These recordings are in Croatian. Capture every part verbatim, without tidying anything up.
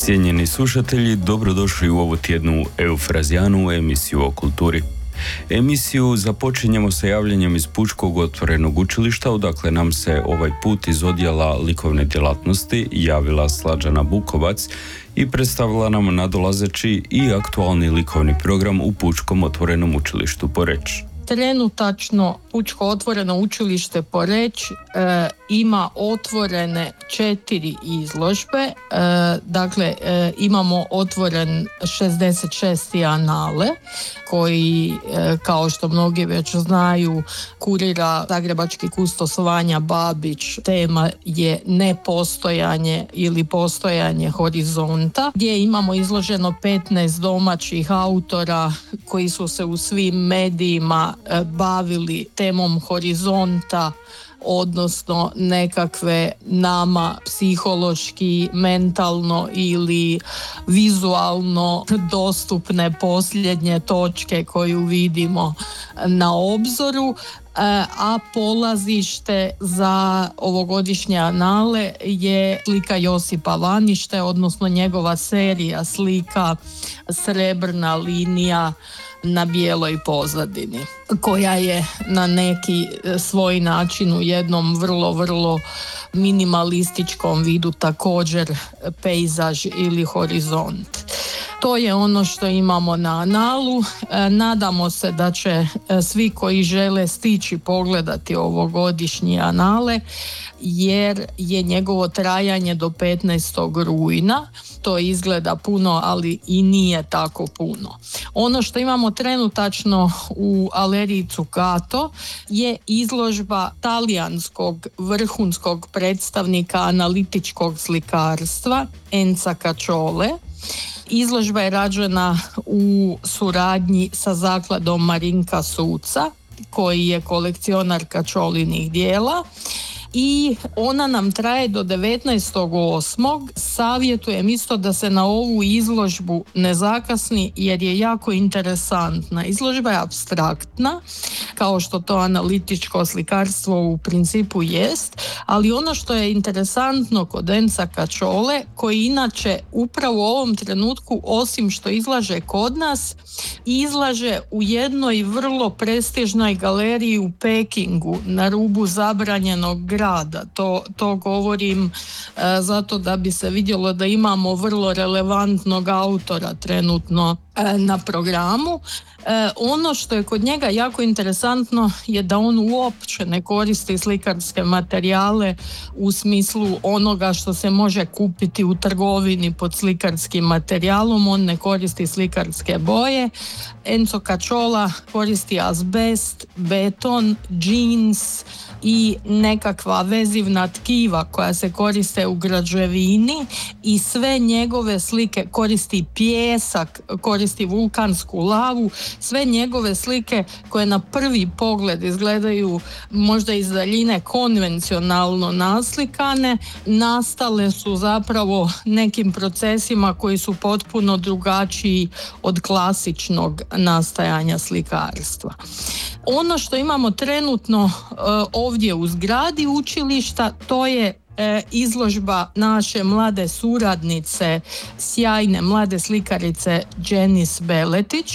Cijenjeni slušatelji, dobrodošli u ovu tjednu Eufrazijanu, emisiju o kulturi. Emisiju započinjemo sa javljanjem iz Pučkog otvorenog učilišta, odakle nam se ovaj put iz odjela likovne djelatnosti javila Slađana Bukovac i predstavila nam nadolazeći i aktualni likovni program u Pučkom otvorenom učilištu Poreč. Trenutačno Pučko otvoreno učilište Poreč e, ima otvorene četiri izložbe, e, dakle e, imamo otvoren šezdeset šesti anale koji, e, kao što mnogi već znaju, kurira zagrebački kustos Vanja Babić. Tema je nepostojanje ili postojanje horizonta, gdje imamo izloženo petnaest domaćih autora koji su se u svim medijima bavili temom horizonta, odnosno nekakve nama psihološki, mentalno ili vizualno dostupne posljednje točke koju vidimo na obzoru, a polazište za ovogodišnje anale je slika Josipa Vanište, odnosno njegova serija slika Srebrna linija na bijeloj pozadini, koja je na neki svoj način u jednom vrlo, vrlo minimalističkom vidu također pejzaž ili horizont. To je ono što imamo na analu. Nadamo se da će svi koji žele stići pogledati ovogodišnji anale, jer je njegovo trajanje do petnaestog rujna. To izgleda puno, ali i nije tako puno. Ono što imamo trenutačno u Aleriji Zuccato je izložba talijanskog vrhunskog predstavnika analitičkog slikarstva Enza Caciole. Izložba je rađena u suradnji sa zakladom Marinka Suca, koji je kolekcionar Caciolinih dijela, i ona nam traje do devetnaestog osmog Savjetujem isto da se na ovu izložbu ne zakasni, jer je jako interesantna. Izložba je apstraktna, kao što to analitičko slikarstvo u principu jest, ali ono što je interesantno kod Enza Caciole, koji inače upravo u ovom trenutku, osim što izlaže kod nas, izlaže u jednoj vrlo prestižnoj galeriji u Pekingu, na rubu zabranjenog grada. To, to govorim e, zato da bi se vidjelo da imamo vrlo relevantnog autora trenutno e, na programu. E, ono što je kod njega jako interesantno je da on uopće ne koristi slikarske materijale u smislu onoga što se može kupiti u trgovini pod slikarskim materijalom. On ne koristi slikarske boje. Enzo Caciolo koristi azbest, beton, džins i nekakva vezivna tkiva koja se koriste u građevini, i sve njegove slike koristi pijesak, koristi vulkansku lavu. Sve njegove slike koje na prvi pogled izgledaju možda iz daljine konvencionalno naslikane, nastale su zapravo nekim procesima koji su potpuno drugačiji od klasičnog nastajanja slikarstva. Ono što imamo trenutno uh, ovdje u zgradi učilišta, to je E, izložba naše mlade suradnice, sjajne mlade slikarice Dženis Beletić.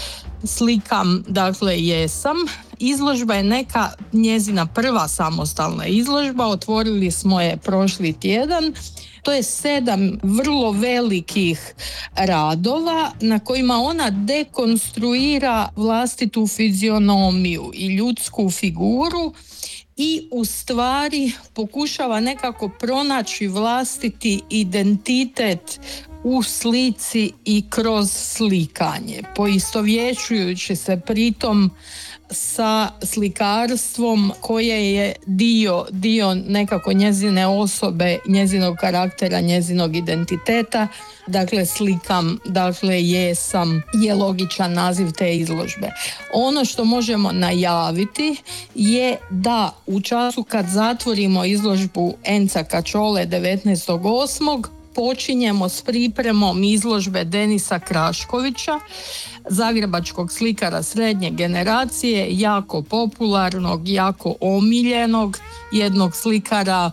Slikam, dakle, jesam. Izložba je neka njezina prva samostalna izložba, otvorili smo je prošli tjedan. To je sedam vrlo velikih radova na kojima ona dekonstruira vlastitu fizionomiju i ljudsku figuru i u stvari pokušava nekako pronaći vlastiti identitet u slici i kroz slikanje, poistovjećujući se pritom sa slikarstvom koje je dio, dio nekako njezine osobe, njezinog karaktera, njezinog identiteta. Dakle, slikam, dakle, jesam je logičan naziv te izložbe. Ono što možemo najaviti je da u času kad zatvorimo izložbu Enza Caciole devetnaestog osmog počinjemo s pripremom izložbe Denisa Kraškovića, zagrebačkog slikara srednje generacije, jako popularnog, jako omiljenog, jednog slikara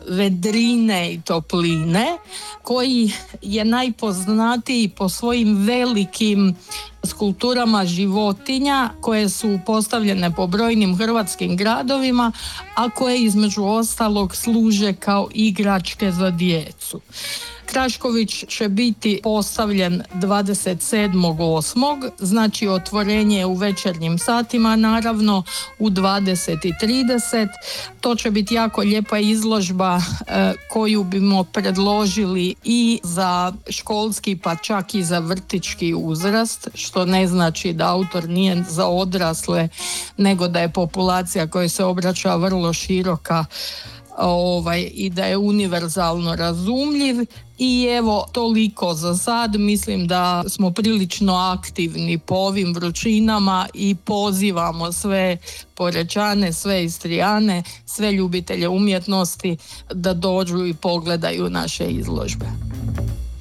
vedrine i topline, koji je najpoznatiji po svojim velikim skulpturama životinja koje su postavljene po brojnim hrvatskim gradovima, a koje između ostalog služe kao igračke za djecu. Krašković će biti postavljen dvadeset sedmog osmog znači otvorenje je u večernjim satima, naravno u dvadeset i trideset. To će biti jako lijepa izložba e, koju bimo predložili i za školski pa čak i za vrtićki uzrast, što ne znači da autor nije za odrasle, nego da je populacija koja se obraća vrlo široka ovaj, i da je univerzalno razumljiv. I evo, toliko za sad. Mislim da smo prilično aktivni po ovim vrućinama i pozivamo sve Porečane, sve Istrijane, sve ljubitelje umjetnosti da dođu i pogledaju naše izložbe.